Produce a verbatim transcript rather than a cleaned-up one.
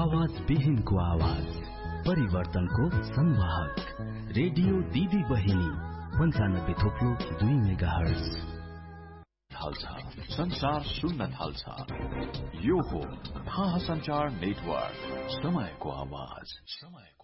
आवाज विहीनको आवाज, परिवर्तनको संवाहक, रेडियो दिदी बहिनी पन्चानब्बे थोप्लो दुई मेगा हर्ज। संसार सुन्न थाल्छ। यो हो थाहा संचार नेटवर्क, समयको आवाज, समय